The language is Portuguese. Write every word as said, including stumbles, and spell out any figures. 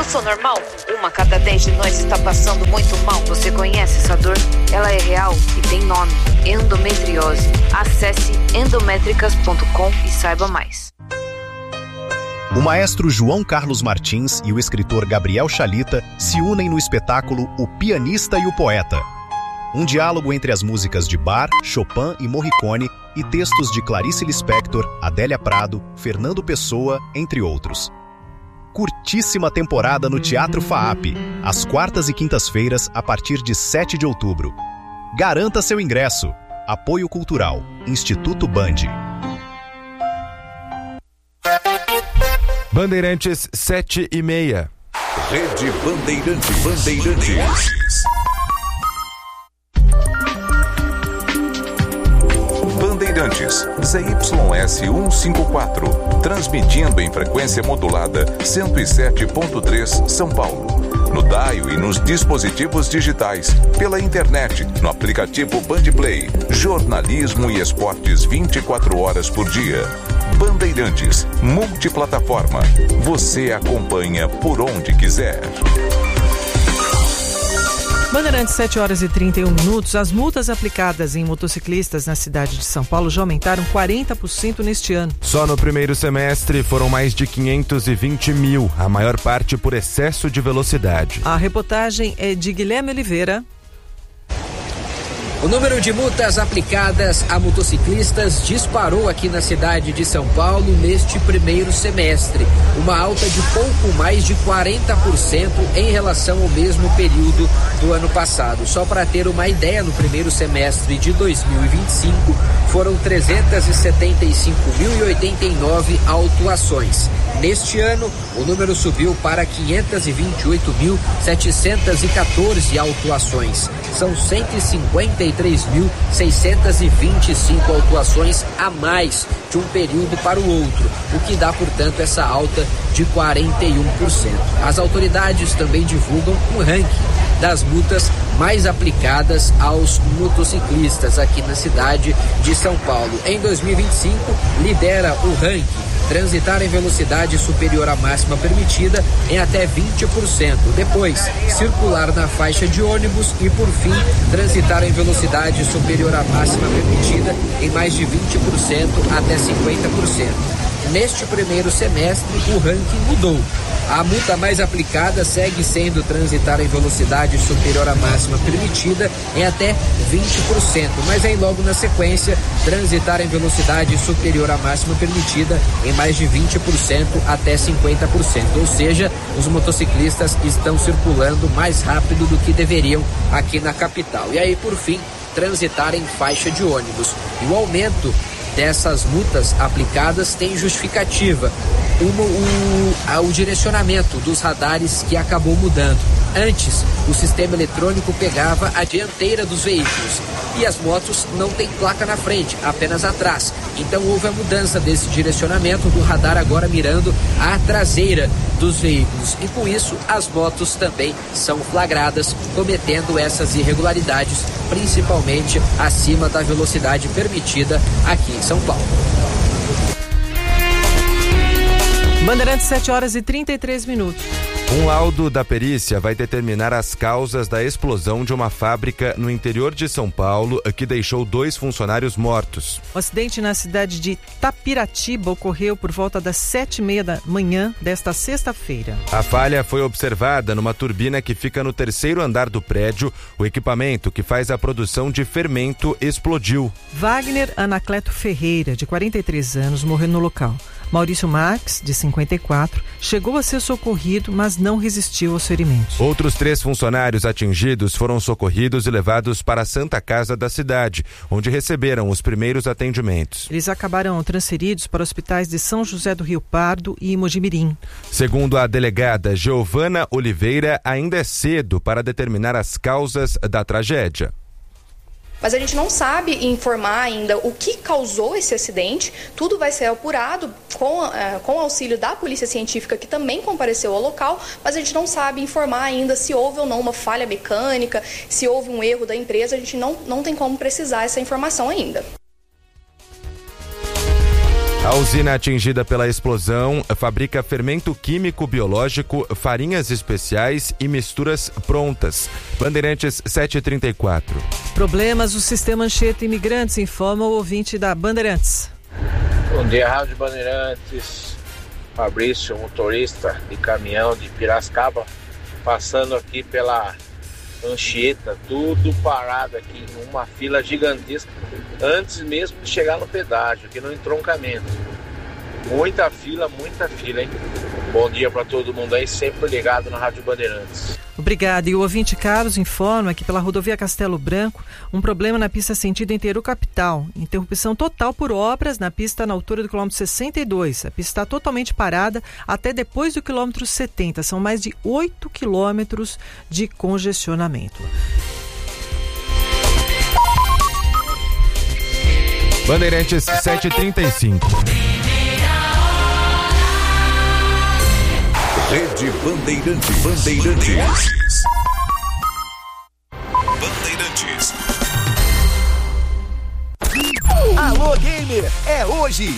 Sou normal? Uma a cada dez de nós está passando muito mal. Você conhece essa dor? Ela é real e tem nome: endometriose. Acesse endométricas ponto com e saiba mais. O maestro João Carlos Martins e o escritor Gabriel Chalita se unem no espetáculo O Pianista e o Poeta. Um diálogo entre as músicas de Bach, Chopin e Morricone e textos de Clarice Lispector, Adélia Prado, Fernando Pessoa, entre outros. Curtíssima temporada no Teatro FAAP, às quartas e quintas-feiras, a partir de sete de outubro. Garanta seu ingresso. Apoio Cultural, Instituto Band. Bandeirantes sete e meia. Rede Bandeirantes. Bandeirantes. Bandeirantes, Z Y S cento e cinquenta e quatro, transmitindo em frequência modulada cento e sete ponto três São Paulo. No dial e nos dispositivos digitais, pela internet, no aplicativo Bandplay, jornalismo e esportes vinte e quatro horas por dia. Bandeirantes, multiplataforma. Você acompanha por onde quiser. Bandeirantes, sete horas e trinta e um minutos. As multas aplicadas em motociclistas na cidade de São Paulo já aumentaram quarenta por cento neste ano. Só no primeiro semestre foram mais de quinhentos e vinte mil, a maior parte por excesso de velocidade. A reportagem é de Guilherme Oliveira. O número de multas aplicadas a motociclistas disparou aqui na cidade de São Paulo neste primeiro semestre, uma alta de pouco mais de quarenta por cento em relação ao mesmo período do ano passado. Só para ter uma ideia, no primeiro semestre de dois mil e vinte e cinco foram trezentos e setenta e cinco mil e oitenta e nove autuações. Neste ano, o número subiu para quinhentos e vinte e oito mil setecentos e quatorze autuações. São cento e cinquenta e três mil seiscentos e vinte e cinco autuações a mais de um período para o outro, o que dá, portanto, essa alta de quarenta e um por cento. As autoridades também divulgam um ranking das multas mais aplicadas aos motociclistas aqui na cidade de São Paulo. Em dois mil e vinte e cinco, lidera o ranking transitar em velocidade superior à máxima permitida em até vinte por cento. Depois, circular na faixa de ônibus e, por fim, transitar em velocidade superior à máxima permitida em mais de vinte por cento até cinquenta por cento. Neste primeiro semestre, o ranking mudou. A multa mais aplicada segue sendo transitar em velocidade superior à máxima permitida em até vinte por cento, mas aí logo na sequência, transitar em velocidade superior à máxima permitida em mais de vinte por cento até cinquenta por cento. Ou seja, os motociclistas estão circulando mais rápido do que deveriam aqui na capital. E aí, por fim, transitar em faixa de ônibus. E o aumento dessas multas aplicadas tem justificativa. Uma, o, a, o direcionamento dos radares que acabou mudando. Antes, o sistema eletrônico pegava a dianteira dos veículos e as motos não têm placa na frente, apenas atrás. Então houve a mudança desse direcionamento do radar agora mirando a traseira dos veículos. E com isso, as motos também são flagradas cometendo essas irregularidades, principalmente acima da velocidade permitida aqui em São Paulo. Bandeirantes, sete horas e trinta e três minutos. Um laudo da perícia vai determinar as causas da explosão de uma fábrica no interior de São Paulo que deixou dois funcionários mortos. O acidente na cidade de Tapiratiba ocorreu por volta das sete e meia da manhã desta sexta-feira. A falha foi observada numa turbina que fica no terceiro andar do prédio. O equipamento que faz a produção de fermento explodiu. Wagner Anacleto Ferreira, de quarenta e três anos, morreu no local. Maurício Max, de cinquenta e quatro, chegou a ser socorrido, mas não resistiu aos ferimentos. Outros três funcionários atingidos foram socorridos e levados para a Santa Casa da cidade, onde receberam os primeiros atendimentos. Eles acabaram transferidos para hospitais de São José do Rio Pardo e Mojimirim. Segundo a delegada Giovana Oliveira, ainda é cedo para determinar as causas da tragédia. Mas a gente não sabe informar ainda o que causou esse acidente. Tudo vai ser apurado com, uh, com o auxílio da Polícia Científica, que também compareceu ao local, mas a gente não sabe informar ainda se houve ou não uma falha mecânica, se houve um erro da empresa. A gente não, não tem como precisar essa informação ainda. A usina atingida pela explosão fabrica fermento químico biológico, farinhas especiais e misturas prontas. Bandeirantes sete e trinta e quatro. Problemas do sistema Anchieta Imigrantes, informa o ouvinte da Bandeirantes. Bom dia, Rádio Bandeirantes. Fabrício, motorista de caminhão de Piracicaba, passando aqui pela Anchieta, tudo parado aqui, uma fila gigantesca, antes mesmo de chegar no pedágio, aqui no entroncamento. Muita fila, muita fila, hein? Bom dia para todo mundo aí, sempre ligado na Rádio Bandeirantes. Obrigado. E o ouvinte Carlos informa que pela rodovia Castelo Branco, um problema na pista sentido Interu Capital. Interrupção total por obras na pista na altura do quilômetro sessenta e dois. A pista está totalmente parada até depois do quilômetro setenta. São mais de oito quilômetros de congestionamento. Bandeirantes sete e trinta e cinco. Rede Bandeirantes. Bandeirantes. Bandeirantes. Alô, gamer! É hoje!